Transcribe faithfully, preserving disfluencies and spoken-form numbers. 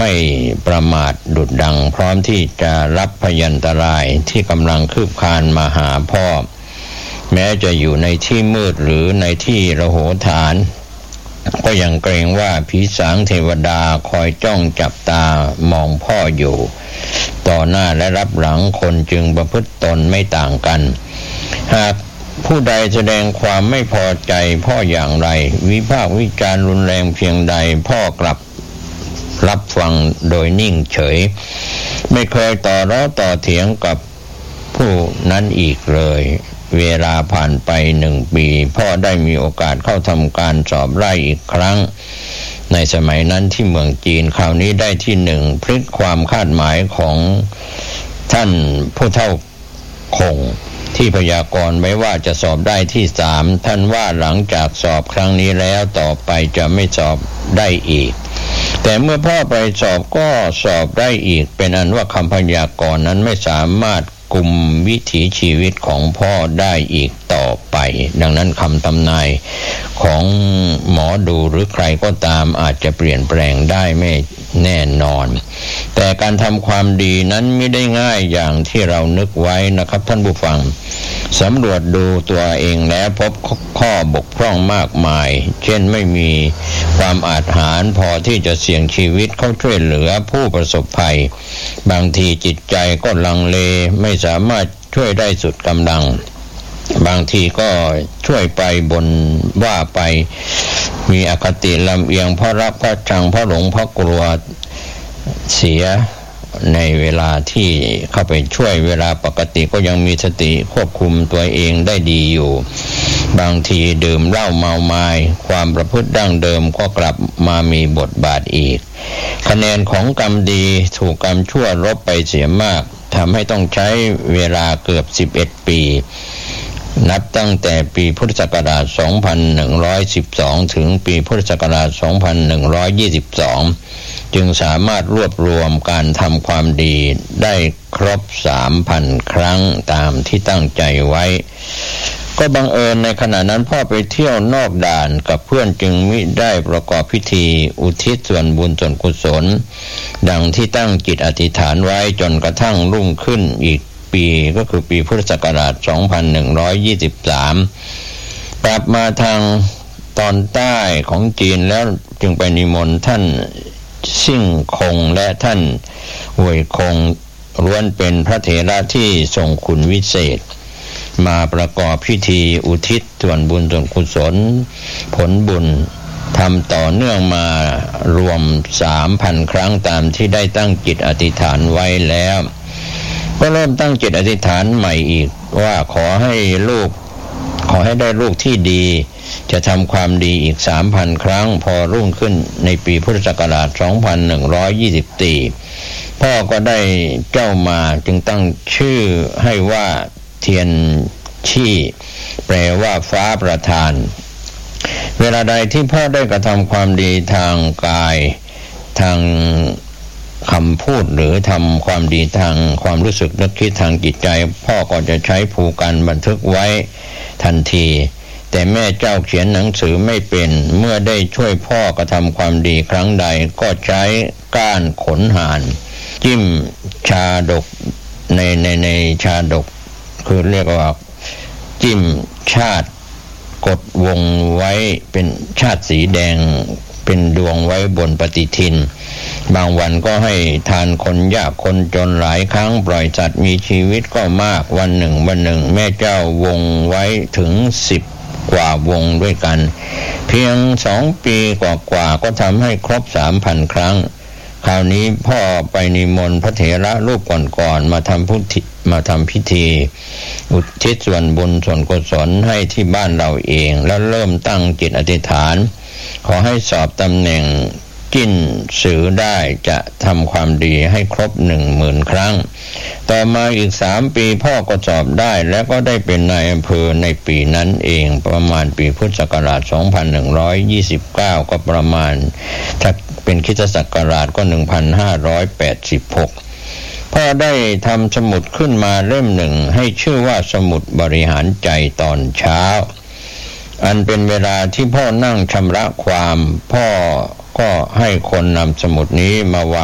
ไม่ประมาทดุจดังพร้อมที่จะรับพยันตรายที่กำลังคืบคลานมาหาพ่อแม้จะอยู่ในที่มืดหรือในที่ระโหฐานก็ยังเกรงว่าผีสางเทวดาคอยจ้องจับตามองพ่ออยู่ต่อหน้าและรับหลังคนจึงประพฤติตนไม่ต่างกันหากผู้ใดแสดงความไม่พอใจพ่ออย่างไรวิพากษ์วิจารณ์รุนแรงเพียงใดพ่อกลับรับฟังโดยนิ่งเฉยไม่เคยต่อร้อต่อเถียงกับผู้นั้นอีกเลยเวลาผ่านไปหนึ่งปีพ่อได้มีโอกาสเข้าทำการสอบไล่อีกครั้งในสมัยนั้นที่เมืองจีนคราวนี้ได้ที่หนึ่งพลิกความคาดหมายของท่านผู้เฒ่าคงที่พยากรณ์ไว้ว่าจะสอบได้ที่สามท่านว่าหลังจากสอบครั้งนี้แล้วต่อไปจะไม่สอบได้อีกแต่เมื่อพ่อไปสอบก็สอบได้อีกเป็นอันว่าคำพยากรณ์นั้นไม่สามารถกุมวิถีชีวิตของพ่อได้อีกต่อไปดังนั้นคำทำนายของหมอดูหรือใครก็ตามอาจจะเปลี่ยนแปลงได้ไม่แน่นอนแต่การทำความดีนั้นไม่ได้ง่ายอย่างที่เรานึกไว้นะครับท่านผู้ฟังสำรวจดูตัวเองแล้วพบข้อบกพร่องมากมายเช่นไม่มีความอาจหาญพอที่จะเสี่ยงชีวิตเข้าช่วยเหลือผู้ประสบภัยบางทีจิตใจก็ลังเลไม่สามารถช่วยได้สุดกำลังบางทีก็ช่วยไปบนว่าไปมีอคติลำเอียงเพราะรักเพราะชังเพราะหลงเพราะกลัวเสียในเวลาที่เข้าไปช่วยเวลาปกติก็ยังมีสติควบคุมตัวเองได้ดีอยู่บางทีดื่มเหล้าเมาไม้ความประพฤติดั้งเดิมก็กลับมามีบทบาทอีกคะแนนของกรรมดีถูกกรรมชั่วลบไปเสียมากทำให้ต้องใช้เวลาเกือบสิบเอ็ดปีนับตั้งแต่ปีพุทธศักราชสองพันหนึ่งร้อยสิบสองถึงปีพุทธศักราชสองพันหนึ่งร้อยยี่สิบสองจึงสามารถรวบรวมการทำความดีได้ครบ สามพัน ครั้งตามที่ตั้งใจไว้ก็บังเอิญในขณะนั้นพ่อไปเที่ยวนอกด่านกับเพื่อนจึงมิได้ประกอบพิธีอุทิศส่วนบุญส่วนกุศลดังที่ตั้งจิตอธิษฐานไว้จนกระทั่งรุ่งขึ้นอีกปีก็คือปีพุทธศักราชสองพันหนึ่งร้อยยี่สิบสามกลับมาทางตอนใต้ของจีนแล้วจึงไปนิมนต์ท่านซิ่งคงและท่านห่วยคงล้วนเป็นพระเถระที่ทรงคุณวิเศษมาประกอบพิธีอุทิศส่วนบุญส่วนกุศลผลบุญทำต่อเนื่องมารวม สามพัน ครั้งตามที่ได้ตั้งจิตอธิษฐานไว้แล้วก็เริ่มตั้งจิตอธิษฐานใหม่อีกว่าขอให้ลูกขอให้ได้ลูกที่ดีจะทำความดีอีก สามพัน ครั้งพอรุ่งขึ้นในปีพุทธศักราชสองพันหนึ่งร้อยยี่สิบสี่พ่อก็ได้เจ้ามาจึงตั้งชื่อให้ว่าเทียนชี่แปลว่าฟ้าประทานเวลาใดที่พ่อได้กระทำความดีทางกายทางคำพูดหรือทำความดีทางความรู้สึกนึกคิดทางจิตใจพ่อก็จะใช้ภูกันบันทึกไว้ทันทีแต่แม่เจ้าเขียนหนังสือไม่เป็นเมื่อได้ช่วยพ่อกระทำความดีครั้งใดก็ใช้ก้านขนห่านจิ้มชาดกในในในชาดกคือเรียกว่าจิ้มชาติกดวงไว้เป็นชาติสีแดงเป็นดวงไว้บนปฏิทินบางวันก็ให้ทานคนยากคนจนหลายครั้งปล่อยสัตว์มีชีวิตก็มากวันหนึ่งวันหนึ่งแม่เจ้าวงไว้ถึงสิบกว่าวงด้วยกันเพียงสองปีกว่าๆก็ทำให้ครบ สามพัน ครั้งคราวนี้พ่อไปนิมนต์พระเถระรูปก่อนๆมาทำพิธีมาทำพิธีอุทิศส่วนบุญส่วนกุศลให้ที่บ้านเราเองแล้วเริ่มตั้งจิตอธิษฐานขอให้สอบตำแหน่งกิ้นสือได้จะทำความดีให้ครบหนึ่งหมื่นครั้งต่อมาอีกสามปีพ่อก็สอบได้แล้วก็ได้เป็นนายอำเภอในปีนั้นเองประมาณปีพุทธศักราชสองพันหนึ่งร้อยยี่สิบเก้าก็ประมาณถ้าเป็นคริสตศักราชก็หนึ่งพันห้าร้อยแปดสิบหกพ่อได้ทำสมุดขึ้นมาเล่มหนึ่งให้ชื่อว่าสมุดบริหารใจตอนเช้าอันเป็นเวลาที่พ่อนั่งชำระความพ่อก็ให้คนนำสมุดนี้มาวาง